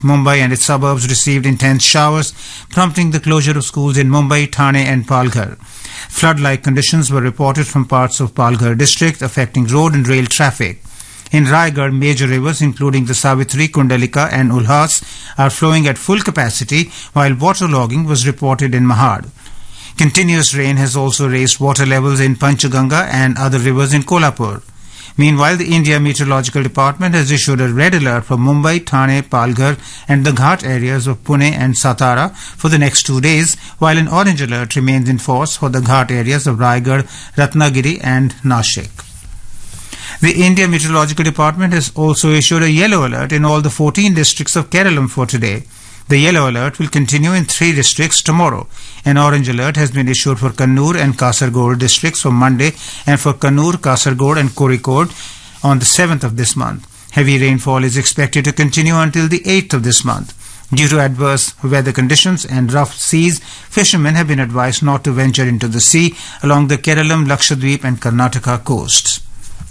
Mumbai and its suburbs received intense showers, prompting the closure of schools in Mumbai, Thane and Palghar. Flood-like conditions were reported from parts of Palghar district, affecting road and rail traffic. In Raigad, major rivers including the Savitri, Kundalika and Ulhas are flowing at full capacity, while waterlogging was reported in Mahad. Continuous rain has also raised water levels in Panchaganga and other rivers in Kolhapur. Meanwhile, the India Meteorological Department has issued a red alert for Mumbai, Thane, Palghar and the Ghat areas of Pune and Satara for the next 2 days, while an orange alert remains in force for the Ghat areas of Raigad, Ratnagiri and Nashik. The India Meteorological Department has also issued a yellow alert in all the 14 districts of Kerala for today. The yellow alert will continue in 3 districts tomorrow. An orange alert has been issued for Kannur and Kasaragod districts for Monday and for Kannur, Kasaragod and Kozhikode on the 7th of this month. Heavy rainfall is expected to continue until the 8th of this month. Due to adverse weather conditions and rough seas, fishermen have been advised not to venture into the sea along the Keralam, Lakshadweep and Karnataka coasts.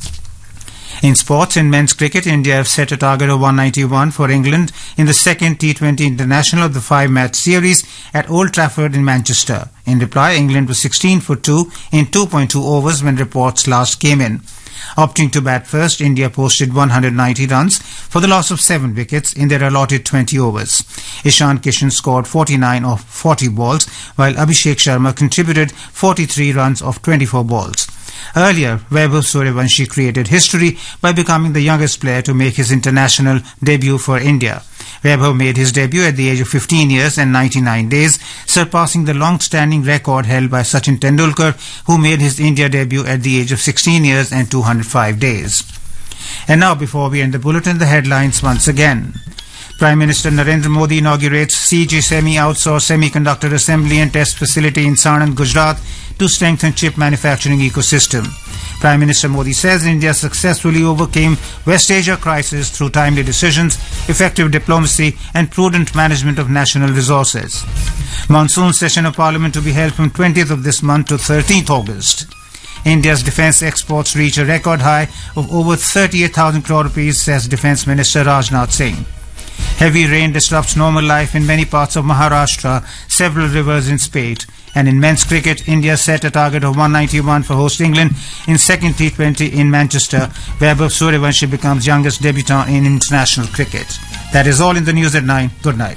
In sports, in men's cricket, India have set a target of 191 for England in the second T20 International of the 5-match series at Old Trafford in Manchester. In reply, England was 16 for 2 in 2.2 overs when reports last came in. Opting to bat first, India posted 190 runs for the loss of 7 wickets in their allotted 20 overs. Ishan Kishan scored 49 off 40 balls, while Abhishek Sharma contributed 43 runs off 24 balls. Earlier, Vaibhav Suryavanshi created history by becoming the youngest player to make his international debut for India. Vaibhav made his debut at the age of 15 years and 99 days, surpassing the long-standing record held by Sachin Tendulkar, who made his India debut at the age of 16 years and 205 days. And now, before we end the bulletin, the headlines once again. Prime Minister Narendra Modi inaugurates CG Semi Outsourced Semiconductor Assembly and Test Facility in Sanand, Gujarat to strengthen chip manufacturing ecosystem. Prime Minister Modi says India successfully overcame West Asia crisis through timely decisions, effective diplomacy and prudent management of national resources. Monsoon session of Parliament to be held from 20th of this month to 13th August. India's defence exports reach a record high of over 38,000 crore rupees, says Defence Minister Rajnath Singh. Heavy rain disrupts normal life in many parts of Maharashtra, several rivers in spate. And in men's cricket, India set a target of 191 for host England in second T20 in Manchester. Vaibhav Suryavanshi becomes youngest debutant in international cricket. That is all in the news at 9. Good night.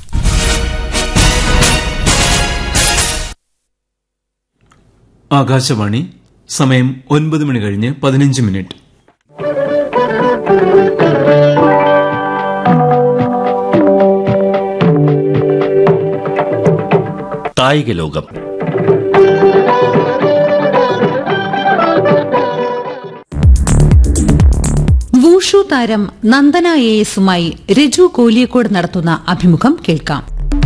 Akashvani സമയം 9:15 കായിക ലോകം. വൂഷു താരം നന്ദന എസുമായി രജു കോലിയക്കോട് നടത്തുന്ന അഭിമുഖം കേൾക്കാം.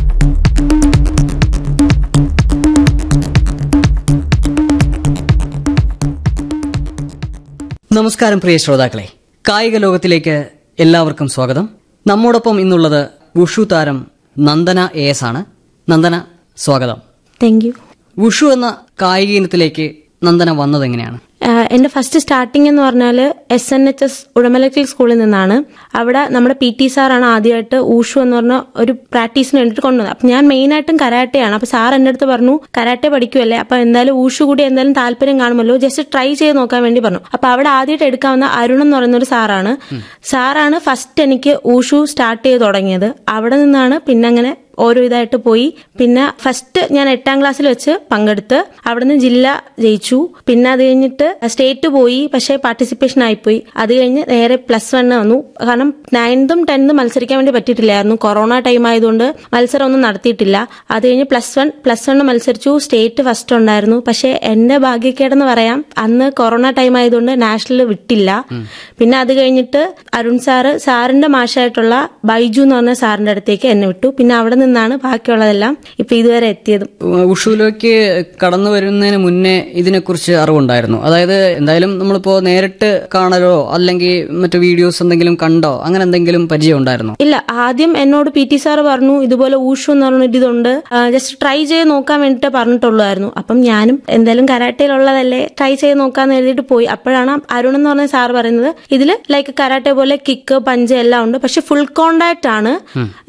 നമസ്കാരം പ്രിയ ശ്രോതാക്കളെ, കായിക ലോകത്തിലേക്ക് എല്ലാവർക്കും സ്വാഗതം. നമ്മോടൊപ്പം ഇന്നുള്ളത് വുഷു താരം നന്ദന എസ് ആണ്. നന്ദന, സ്വാഗതം. Thank you. വുഷു എന്ന കായിക ഇനത്തിലേക്ക് നന്ദന വന്നത് എങ്ങനെയാണ്? എന്റെ ഫസ്റ്റ് സ്റ്റാർട്ടിംഗ് എന്ന് പറഞ്ഞാൽ SNHS ഉടമലക്കൽ സ്കൂളിൽ നിന്നാണ്. അവിടെ നമ്മുടെ PT സാറാണ് ആദ്യമായിട്ട് ഊഷു എന്ന് പറഞ്ഞ ഒരു പ്രാക്ടീസിന് വേണ്ടിയിട്ട് കൊണ്ടുവന്നത്. അപ്പൊ ഞാൻ മെയിനായിട്ടും കരാട്ടയാണ്. അപ്പൊ സാർ എന്റെ അടുത്ത് പറഞ്ഞു, കരാട്ടെ പഠിക്കുമല്ലേ, അപ്പൊ എന്തായാലും ഊഷു കൂടി എന്തായാലും താല്പര്യം കാണുമല്ലോ, ജസ്റ്റ് ട്രൈ ചെയ്ത് നോക്കാൻ വേണ്ടി പറഞ്ഞു. അപ്പൊ അവിടെ ആദ്യമായിട്ട് എടുക്കാവുന്ന അരുൺ എന്ന് പറയുന്ന ഒരു സാറാണ് ഫസ്റ്റ് എനിക്ക് ഊഷു സ്റ്റാർട്ട് ചെയ്ത് തുടങ്ങിയത്. അവിടെ നിന്നാണ് പിന്നെ അങ്ങനെ ഓരോ ഇതായിട്ട് പോയി. പിന്നെ ഫസ്റ്റ് ഞാൻ 8ാം ക്ലാസ്സിൽ വെച്ച് പങ്കെടുത്ത് അവിടുന്ന് ജില്ല ജയിച്ചു. പിന്നെ അത് കഴിഞ്ഞിട്ട് സ്റ്റേറ്റ് പോയി, പക്ഷേ പാർട്ടിസിപ്പേഷൻ ആയിപ്പോയി. അത് കഴിഞ്ഞ് നേരെ +1 വന്നു. കാരണം 9th 10th മത്സരിക്കാൻ വേണ്ടി പറ്റിയിട്ടില്ലായിരുന്നു, കൊറോണ ടൈം ആയതുകൊണ്ട് മത്സരം ഒന്നും നടത്തിയിട്ടില്ല. അത് കഴിഞ്ഞ് +1 മത്സരിച്ചു, സ്റ്റേറ്റ് ഫസ്റ്റ് ഉണ്ടായിരുന്നു. പക്ഷെ എന്റെ ഭാഗ്യക്കേടെന്ന് പറയാം, അന്ന് കൊറോണ ടൈം ആയതുകൊണ്ട് നാഷണൽ വിട്ടില്ല. പിന്നെ അത് കഴിഞ്ഞിട്ട് അരുൺ സാറിന്റെ മാഷായിട്ടുള്ള ബൈജു എന്ന് പറഞ്ഞ സാറിന്റെ അടുത്തേക്ക് എന്നെ വിട്ടു. പിന്നെ അവിടെ നിന്നാണ് ബാക്കിയുള്ളതെല്ലാം ഇപ്പൊ ഇതുവരെ എത്തിയത്. ഉഷുവിലേക്ക് കടന്നു വരുന്നതിന് മുന്നേ ഇതിനെക്കുറിച്ച് അറിവുണ്ടായിരുന്നു? അതായത് എന്തായാലും നമ്മളിപ്പോ നേരിട്ട് കാണലോ അല്ലെങ്കിൽ മറ്റു വീഡിയോസ് എന്തെങ്കിലും കണ്ടോ, അങ്ങനെ എന്തെങ്കിലും പരിചയം ഉണ്ടായിരുന്നോ? ഇല്ല, ആദ്യം എന്നോട് PT സാർ പറഞ്ഞു ഇതുപോലെ ഊഷു എന്ന് പറഞ്ഞിട്ട് ഇതുണ്ട്, ജസ്റ്റ് ട്രൈ ചെയ്ത് നോക്കാൻ വേണ്ടിട്ട് പറഞ്ഞിട്ടുള്ളായിരുന്നു. അപ്പം ഞാനും എന്തായാലും കരാട്ടയിലുള്ളതല്ലേ ട്രൈ ചെയ്ത് നോക്കാന്ന് എഴുതിയിട്ട് പോയി. അപ്പോഴാണ് അരുൺ എന്ന് പറഞ്ഞ സാർ പറയുന്നത് ഇതില് ലൈക്ക് കരാട്ടെ പോലെ കിക്ക്, പഞ്ച് എല്ലാം ഉണ്ട്, പക്ഷെ ഫുൾ കോണ്ടാക്ട് ആണ്,